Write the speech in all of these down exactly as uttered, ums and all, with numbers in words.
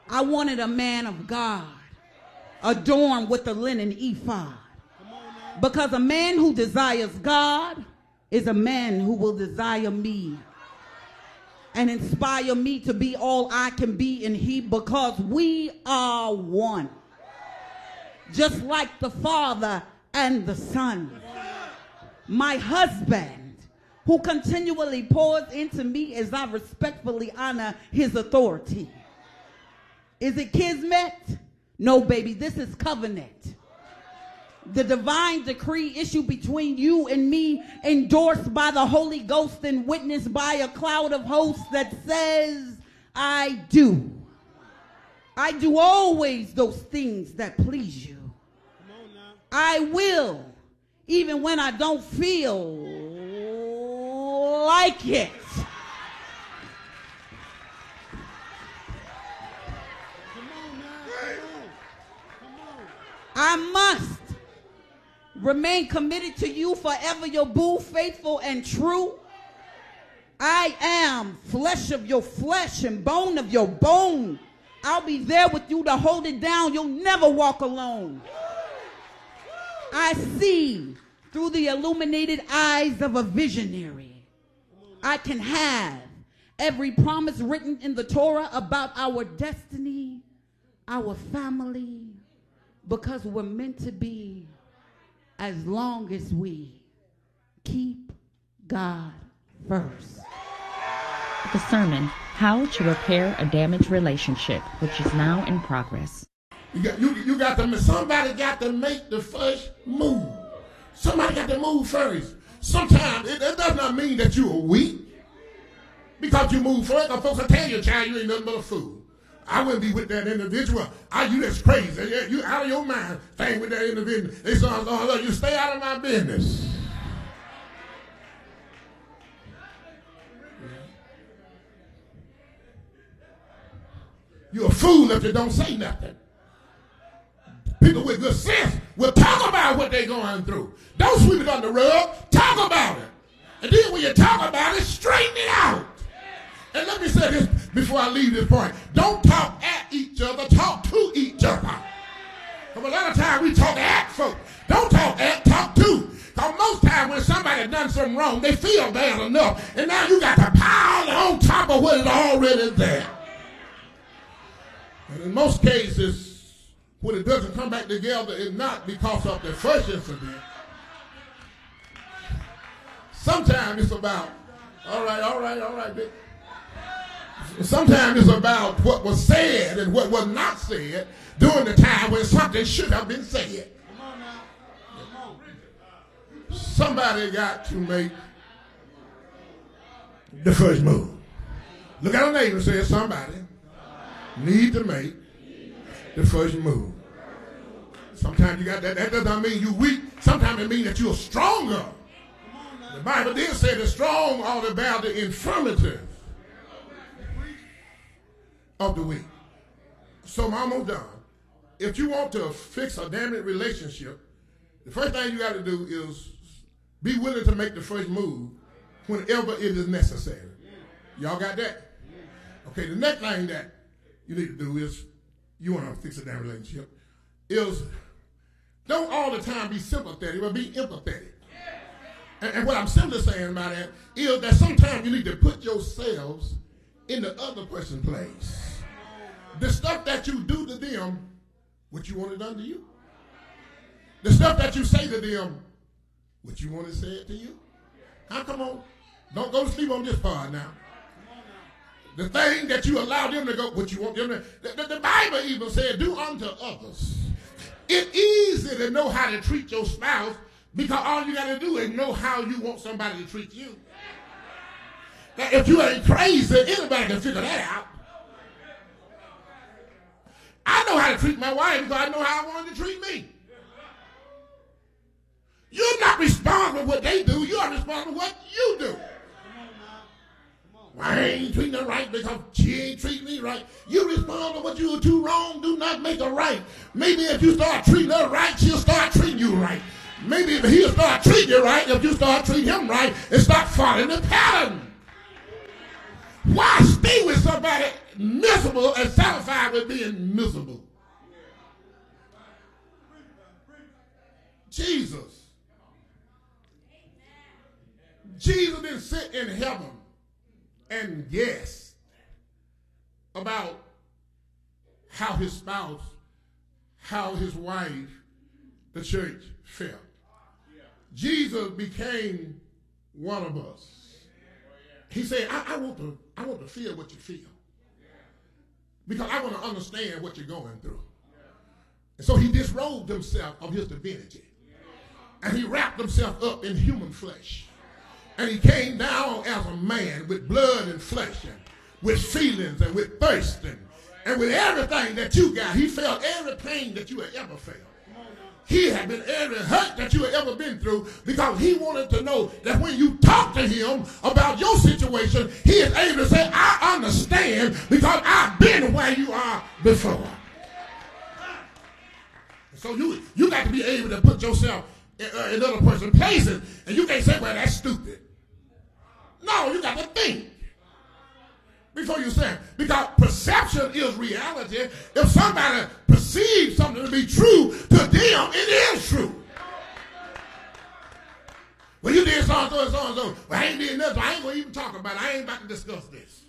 I wanted a man of God, adorned with the linen ephod. Because a man who desires God is a man who will desire me and inspire me to be all I can be in him, because we are one. Just like the Father and the Son. My husband, who continually pours into me as I respectfully honor his authority. Is it kismet? No, baby, this is covenant. The divine decree issued between you and me, endorsed by the Holy Ghost and witnessed by a cloud of hosts, that says, I do. I do always those things that please you. I will, even when I don't feel like it. I must remain committed to you forever, your boo, faithful and true. I am flesh of your flesh and bone of your bone. I'll be there with you to hold it down. You'll never walk alone. I see through the illuminated eyes of a visionary. I can have every promise written in the Torah about our destiny, our family, because we're meant to be, as long as we keep God first. The sermon, How to Repair a Damaged Relationship, which is now in progress. You got, you, you got to, somebody got to make the first move. Somebody got to move first. Sometimes it, it does not mean that you are weak because you move first. Or folks will tell you, child, you ain't nothing but a fool. I wouldn't be with that individual. I, you that's crazy. You out of your mind staying with that individual. They say, oh, look, you stay out of my business. You're a fool if you don't say nothing. People with good sense will talk about what they're going through. Don't sweep it under the rug. Talk about it. And then when you talk about it, straighten it out. And let me say this before I leave this point. Don't talk at each other. Talk to each other. Because a lot of times we talk at folks. Don't talk at, talk to. Because most times when somebody done something wrong, they feel bad enough. And now you got to pile on top of what is already there. And in most cases, when it doesn't come back together, it's not because of the first incident. Sometimes it's about, all right, all right, all right, bitch. Sometimes it's about what was said and what was not said during the time when something should have been said. Come on now. Come on. Somebody got to make the first move. Look at our neighbor and say, somebody need to make the first move. Sometimes you got that. That does not mean you're weak. Sometimes it means that you're stronger. The Bible did say the strong are to bear the infirmities of the weak. So I'm almost done. If you want to fix a damaged relationship, the first thing you got to do is be willing to make the first move whenever it is necessary. Y'all got that? Okay, the next thing that you need to do is, you want to fix a damaged relationship, is don't all the time be sympathetic, but be empathetic. And, and what I'm simply saying about that is that sometimes you need to put yourselves in the other person's place. The stuff that you do to them, what you want it done to you. The stuff that you say to them, what you want it said to you. Now come on, don't go to sleep on this part now. The thing that you allow them to go, what you want them to, the, the, the Bible even said, do unto others. It's easy to know how to treat your spouse because all you got to do is know how you want somebody to treat you. Now, if you ain't crazy, anybody can figure that out. I know how to treat my wife because I know how I want her to treat me. You're not responsible for what they do. You are responsible for what you do. I ain't treating her right because she ain't treating me right. You respond to what you do wrong, do not make her right. Maybe if you start treating her right, she'll start treating you right. Maybe if he'll start treating you right, if you start treating him right, and start following the pattern. Why stay with is somebody miserable and satisfied with being miserable? Jesus. Jesus didn't sit in heaven and guess about how his spouse, how his wife, the church felt. Jesus became one of us. He said, I, I want to, I want to feel what you feel. Because I want to understand what you're going through. And so he disrobed himself of his divinity. And he wrapped himself up in human flesh. And he came down as a man with blood and flesh and with feelings and with thirst and, and with everything that you got. He felt every pain that you had ever felt. He had been every hurt that you had ever been through because he wanted to know that when you talk to him about your situation, he is able to say, I understand because I've been where you are before. So you, you got to be able to put yourself in, uh, in other person's places, and you can't say, well, that's stupid. No, you got to think before you say it. Because perception is reality. If somebody perceives something to be true, to them it is true. Well, you did so and so and so and so. Well, I ain't did nothing, so I ain't going to even talk about it. I ain't about to discuss this.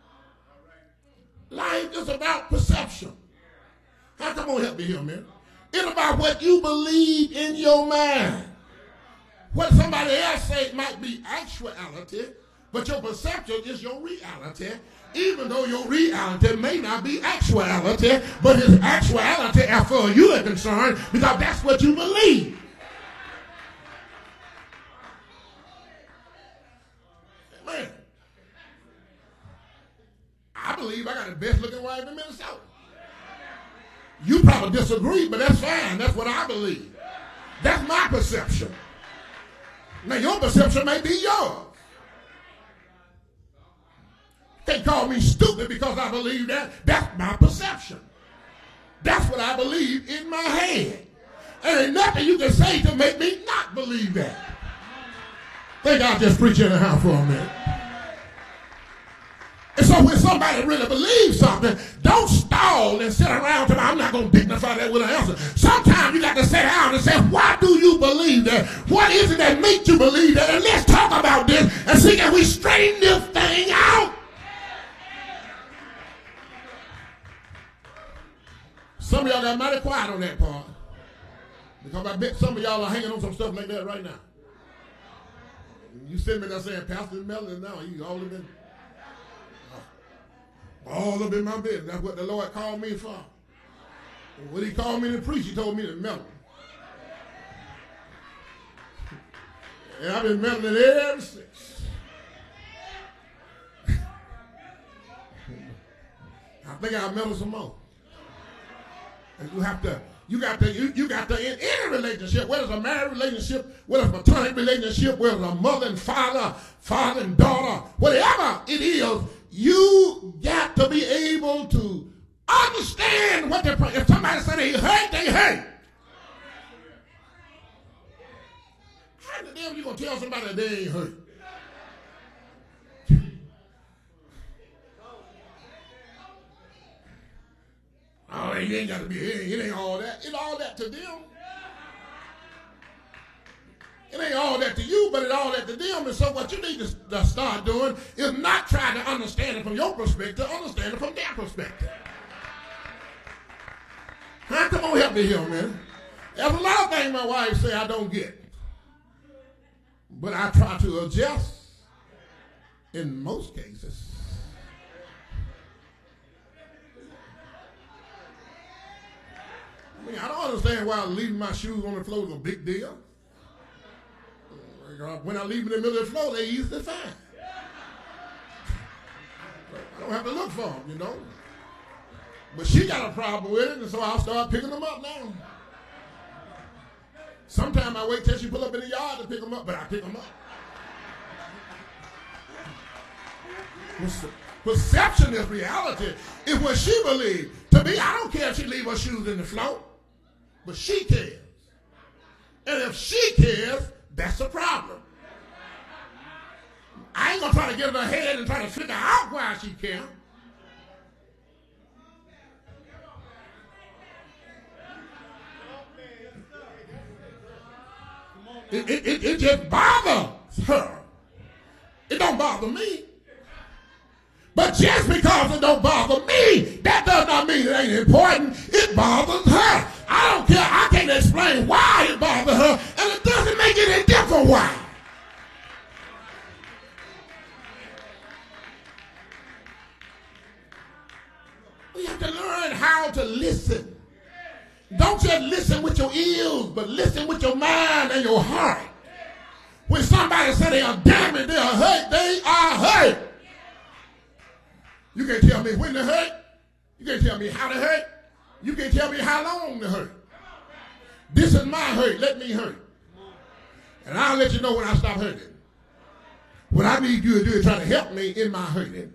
Life is about perception. How come on help me here, man? It's about what you believe in your mind. What somebody else say might be actuality, but your perception is your reality, even though your reality may not be actuality, but it's actuality as far as you are concerned, because that's what you believe. Man, I believe I got the best looking wife in Minnesota. You probably disagree, but that's fine. That's what I believe. That's my perception. Now, your perception may be yours. They call me stupid because I believe that. That's my perception. That's what I believe in my head. And ain't nothing you can say to make me not believe that. Think I'll just preach in the house for a minute. And so when somebody really believes something, don't stall and sit around and I'm not going to dignify that with an answer. Sometimes you got to sit down and say, why do you believe that? What is it that makes you believe that? And let's talk about this and see can we straighten this thing out. Some of y'all got mighty quiet on that part. Because I bet some of y'all are hanging on some stuff like that right now. You sitting there saying, Pastor Melvin, now you all have been all up in my business. That's what the Lord called me for. And when he called me to preach, he told me to melt. And I've been melting it ever since. I think I'll melt some more. And you have to, you got to, you, you got to, in any relationship, whether it's a married relationship, whether it's a platonic relationship, whether it's a mother and father, father and daughter, whatever it is, you got to be able to understand what they're, if somebody say they hurt, they hurt. How the damn you going to tell somebody that they ain't hurt? Oh, it ain't got to be, it ain't, it ain't all that. It's all that to them. It ain't all that to you, but it's all that to them. And so what you need to, to start doing is not trying to understand it from your perspective, understand it from their perspective. Huh? Come on, help me here, man. There's a lot of things my wife say I don't get. But I try to adjust in most cases. I mean, I don't understand why leaving my shoes on the floor is a big deal. When I leave them in the middle of the floor, they easy to find. I don't have to look for them, you know. But she got a problem with it, and so I'll start picking them up now. Sometimes I wait till she pull up in the yard to pick them up, but I pick them up. Perception is reality. It's what she believes. To me, I don't care if she leave her shoes in the floor, but she cares. And if she cares, that's a problem. I ain't going to try to get in her head and try to figure out why she cares. It, it, it, it just bothers her. It don't bother me. But just because it don't bother me, that does not mean it ain't important. It bothers her. I don't care. I can't explain why it bothers her, and it doesn't make it any different why. We have to learn how to listen. Don't just listen with your ears, but listen with your mind and your heart. When somebody says they are damaged, they are hurt, they are hurt. You can't tell me when to hurt. You can't tell me how to hurt. You can't tell me how long to hurt. This is my hurt. Let me hurt. And I'll let you know when I stop hurting. What I need you to do is try to help me in my hurting.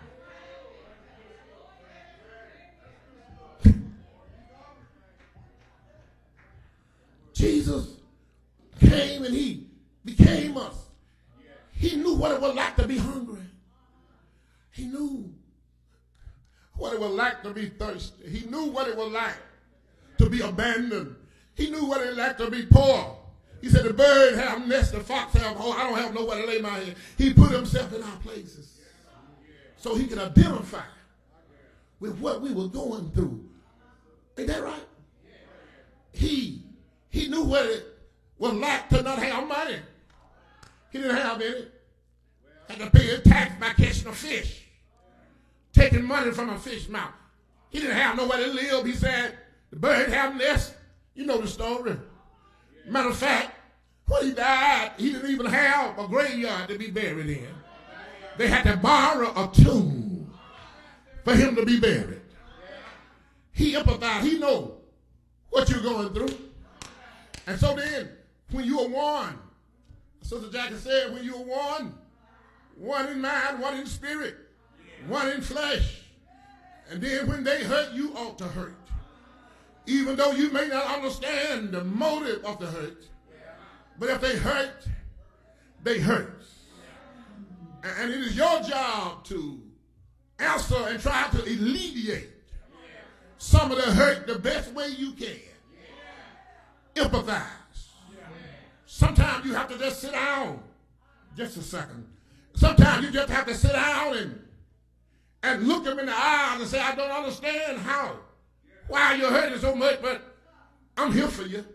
Jesus came and he became us. He knew what it was like to be hungry. He knew what it was like to be thirsty. He knew what it was like to be abandoned. He knew what it was like to be poor. He said, the bird have nest, the fox have hole. I don't have nowhere to lay my head. He put himself in our places so he could identify with what we were going through. Ain't that right? He, he knew what it was like to not have money. He didn't have any. Had to pay a tax by catching a fish. Taking money from a fish mouth. He didn't have nowhere to live. He said, the bird have nests. You know the story. Matter of fact, when he died, he didn't even have a graveyard to be buried in. They had to borrow a tomb for him to be buried. He empathized. He know what you're going through. And so then, when you are one, Sister Jackie said, when you are one, one in mind, one in spirit, one in flesh. And then when they hurt, you ought to hurt. Even though you may not understand the motive of the hurt. But if they hurt, they hurt. And it is your job to answer and try to alleviate some of the hurt the best way you can. Empathize. Sometimes you have to just sit down. Just a second. Sometimes you just have to sit down and, and look them in the eyes and say, I don't understand how. Why you're hurting so much, but I'm here for you.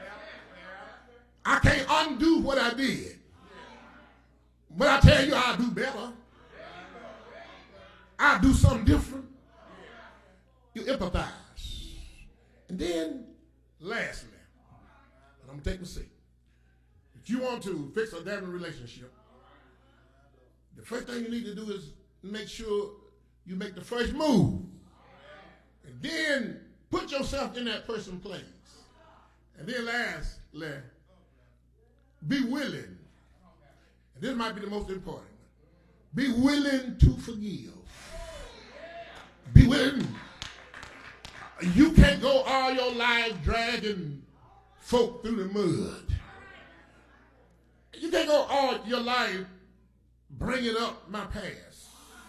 I can't undo what I did. But I tell you, I'll do better. I'll do something different. You empathize. And then, lastly, and I'm going to take a seat. If you want to fix a damn relationship, the first thing you need to do is make sure you make the first move. And then put yourself in that person's place. And then lastly, be willing. And this might be the most important one. Be willing to forgive. Be willing. You can't go all your life dragging folk through the mud. You can't go all your life bringing up my past.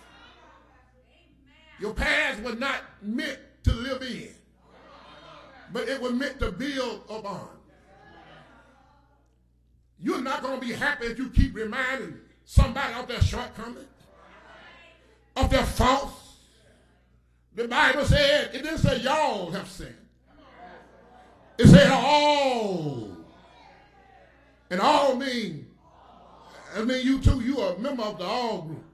Your past was not meant to live in, but it was meant to build upon. You're not going to be happy if you keep reminding somebody of their shortcomings, of their faults. The Bible said, it didn't say y'all have sinned. It said all. And all mean, I mean you too, you are a member of the all group.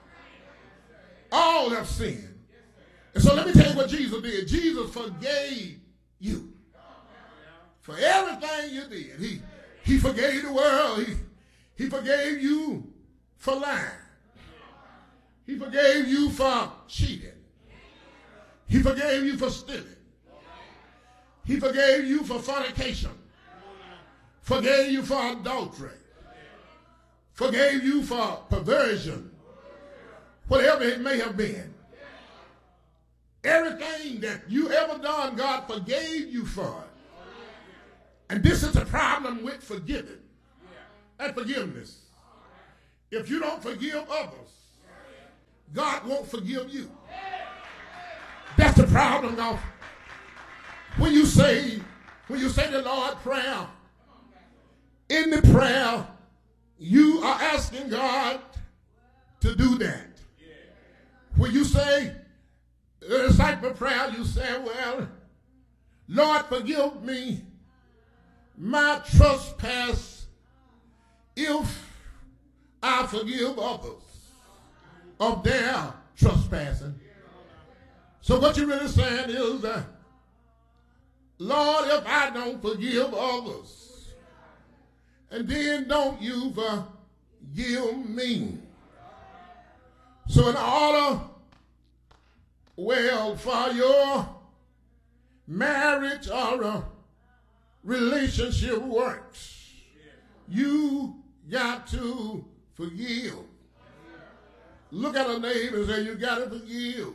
All have sinned. And so let me tell you what Jesus did. Jesus forgave you for everything you did. He, he forgave the world. He, he forgave you for lying. He forgave you for cheating. He forgave you for stealing. He forgave you for fornication. Forgave you for adultery. Forgave you for perversion. Whatever it may have been. Everything that you ever done, God forgave you for it. And this is the problem with forgiving and forgiveness. If you don't forgive others, God won't forgive you. That's the problem of when you say, when you say the Lord's Prayer, in the prayer, you are asking God to do that. When you say this type of prayer, you say, well, Lord, forgive me my trespass if I forgive others of their trespassing. So what you're really saying is, uh, Lord, if I don't forgive others, and then don't you forgive me. So in order, well, for your marriage or a relationship works, you got to forgive. Look at a neighbor and say, you got to forgive.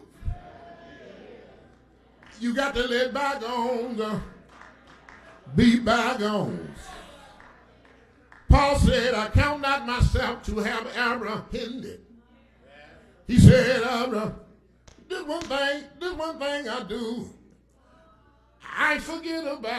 You got to let bygones uh, be bygones. Paul said, I count not myself to have apprehended. He said, uh, this one thing, this one thing I do, I forget about